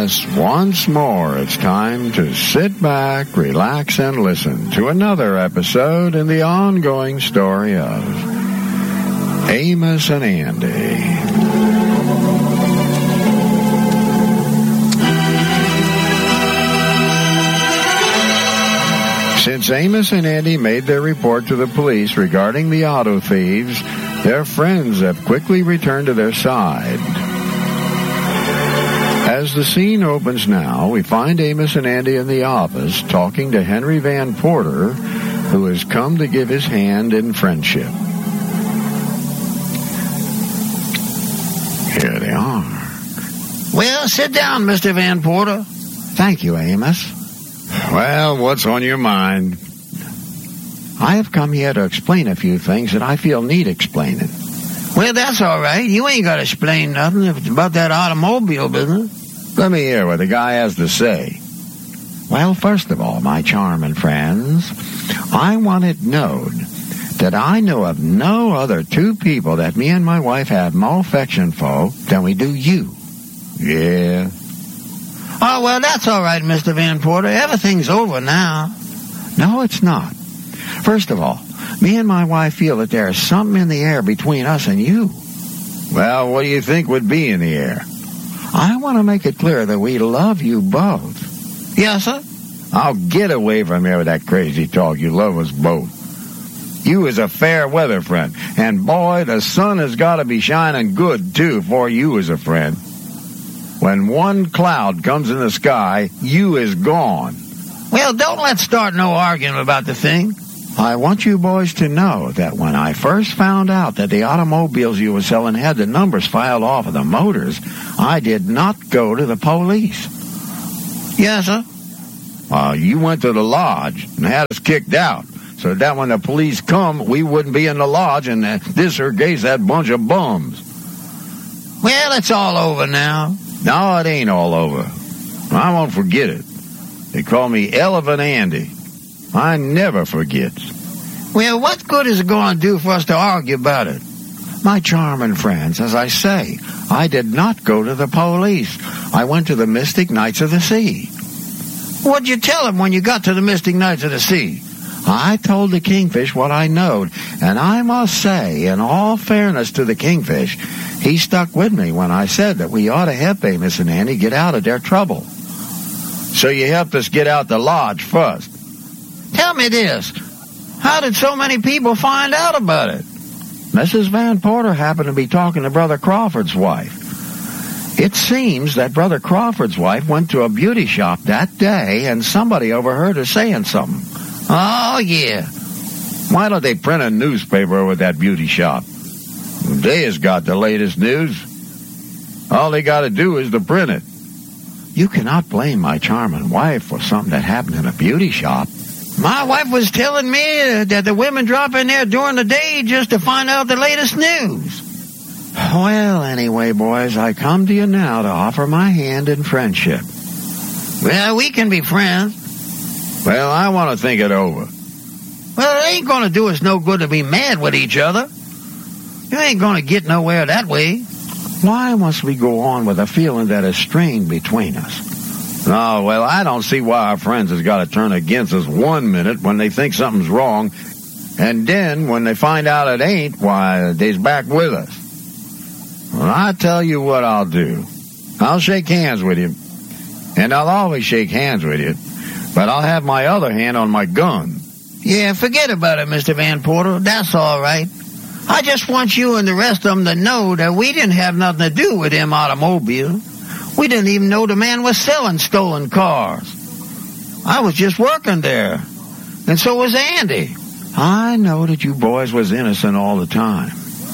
Yes, once more it's time to sit back, relax, and listen to another episode in the ongoing story of Amos and Andy. Since Amos and Andy made their report to the police regarding the auto thieves, their friends have quickly returned to their side. As the scene opens now, we find Amos and Andy in the office talking to Henry Van Porter, who has come to give his hand in friendship. Here they are. Well, sit down, Mr. Van Porter. Thank you, Amos. Well, what's on your mind? I have come here to explain a few things that I feel need explaining. Well, that's all right. You ain't got to explain nothing if it's about that automobile business. Let me hear what the guy has to say. Well, first of all, my charming friends, I want it known that I know of no other two people that me and my wife have more affection for than we do you. Yeah. Oh, well, that's all right, Mr. Van Porter. Everything's over now. No, it's not. First of all, me and my wife feel that there is something in the air between us and you. Well, what do you think would be in the air? I want to make it clear that we love you both. Yes, sir? I'll get away from here with that crazy talk. You love us both. You is a fair weather friend. And, boy, the sun has got to be shining good, too, for you is a friend. When one cloud comes in the sky, you is gone. Well, don't let's start no arguing about the thing. I want you boys to know that when I first found out that the automobiles you were selling had the numbers filed off of the motors, I did not go to the police. Yes, sir? You went to the lodge and had us kicked out, so that when the police come, we wouldn't be in the lodge and this here case that bunch of bums. Well, it's all over now. No, it ain't all over. I won't forget it. They call me Elephant Andy. I never forget. Well, what good is it going to do for us to argue about it? My charming friends, as I say, I did not go to the police. I went to the Mystic Knights of the Sea. What'd you tell them when you got to the Mystic Knights of the Sea? I told the Kingfish what I knowed, and I must say, in all fairness to the Kingfish, he stuck with me when I said that we ought to help Amos and Andy get out of their trouble. So you helped us get out the lodge first. Tell me this. How did so many people find out about it? Mrs. Van Porter happened to be talking to Brother Crawford's wife. It seems that Brother Crawford's wife went to a beauty shop that day, and somebody overheard her saying something. Oh, yeah. Why don't they print a newspaper over at that beauty shop? They has got the latest news. All they got to do is to print it. You cannot blame my charming wife for something that happened in a beauty shop. My wife was telling me that the women drop in there during the day just to find out the latest news. Well, anyway, boys, I come to you now to offer my hand in friendship. Well, we can be friends. Well, I want to think it over. Well, it ain't going to do us no good to be mad with each other. You ain't going to get nowhere that way. Why must we go on with a feeling that is strained between us? Oh, well, I don't see why our friends has got to turn against us 1 minute when they think something's wrong, and then when they find out it ain't, why, they's back with us. Well, I tell you what I'll do. I'll shake hands with you, and I'll always shake hands with you, but I'll have my other hand on my gun. Yeah, forget about it, Mr. Van Porter. That's all right. I just want you and the rest of them to know that we didn't have nothing to do with them automobiles. We didn't even know the man was selling stolen cars. I was just working there. And so was Andy. I know that you boys was innocent all the time.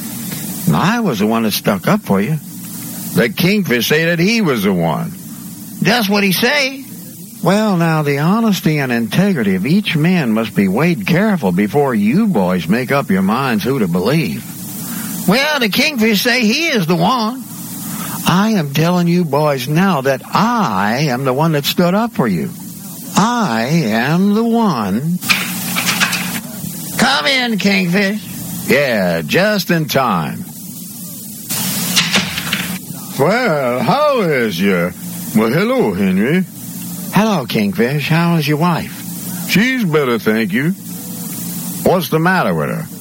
I was the one that stuck up for you. The Kingfish say that he was the one. That's what he say. Well, now, the honesty and integrity of each man must be weighed careful before you boys make up your minds who to believe. Well, the Kingfish say he is the one. I am telling you boys now that I am the one that stood up for you. I am the one. Come in, Kingfish. Yeah, just in time. Well, how is you? Well, hello, Henry. Hello, Kingfish. How is your wife? She's better, thank you. What's the matter with her?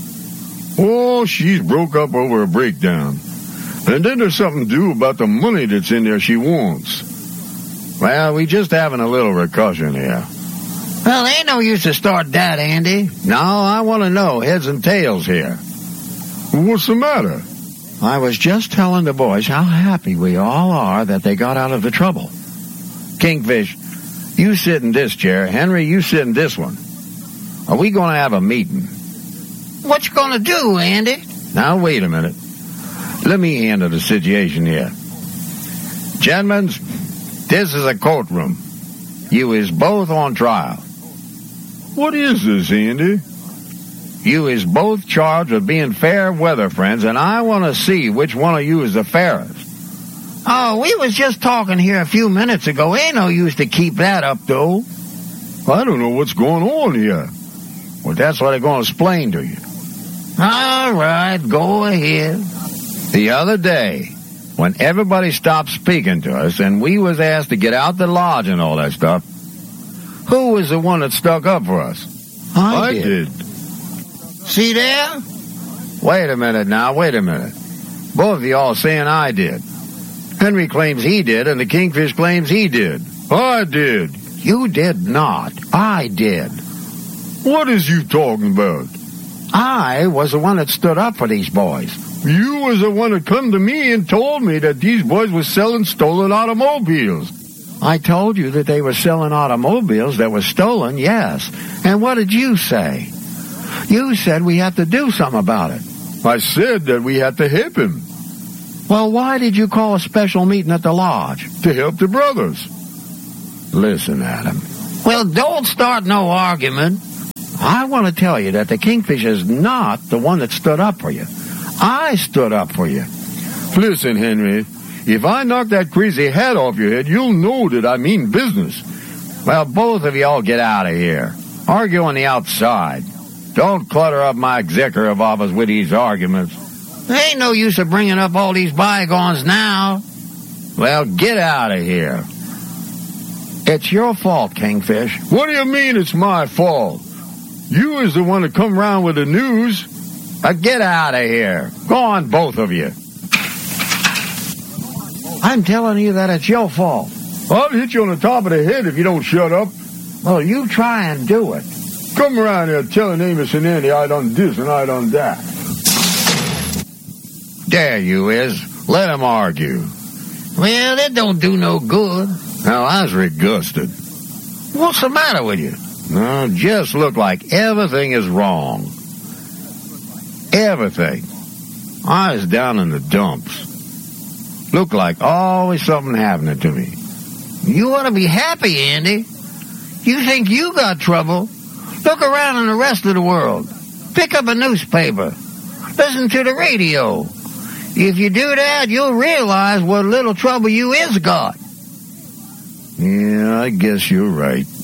Oh, she's broke up over a breakdown. And then there's something to do about the money that's in there she wants. Well, we just having a little recussion here. Well, ain't no use to start that, Andy. No, I want to know heads and tails here. What's the matter? I was just telling the boys how happy we all are that they got out of the trouble. Kingfish, you sit in this chair. Henry, you sit in this one. Are we going to have a meeting? What you going to do, Andy? Now, wait a minute. Let me handle the situation here. Gentlemen, this is a courtroom. You is both on trial. What is this, Andy? You is both charged with being fair weather friends, and I want to see which one of you is the fairest. Oh, we was just talking here a few minutes ago. Ain't no use to keep that up, though. I don't know what's going on here. Well, that's what I'm going to explain to you. All right, go ahead. The other day, when everybody stopped speaking to us and we was asked to get out the lodge and all that stuff, who was the one that stuck up for us? I did. See there? Wait a minute now, wait a minute. Both of y'all saying I did. Henry claims he did, and the Kingfish claims he did. I did. You did not. I did. What is you talking about? I was the one that stood up for these boys. You was the one that come to me and told me that these boys was selling stolen automobiles. I told you that they were selling automobiles that were stolen, yes. And what did you say? You said we had to do something about it. I said that we had to help him. Well, why did you call a special meeting at the lodge? To help the brothers. Listen, Adam. Well, don't start no argument. I want to tell you that the Kingfish is not the one that stood up for you. I stood up for you. Listen, Henry, if I knock that crazy hat off your head, you'll know that I mean business. Well, both of y'all get out of here. Argue on the outside. Don't clutter up my executive office with these arguments. There ain't no use of bringing up all these bygones now. Well, get out of here. It's your fault, Kingfish. What do you mean it's my fault? You is the one that come around with the news. Get out of here. Go on, both of you. I'm telling you that it's your fault. I'll hit you on the top of the head if you don't shut up. Well, you try and do it. Come around here telling Amos and Andy I done this and I done that. There you is. Let him argue. Well, that don't do no good. Now, I was disgusted. What's the matter with you? No, just look like everything is wrong. Everything. I was down in the dumps. Looked like always something happening to me. You ought to be happy, Andy. You think you got trouble? Look around in the rest of the world. Pick up a newspaper. Listen to the radio. If you do that, you'll realize what little trouble you is got. Yeah, I guess you're right.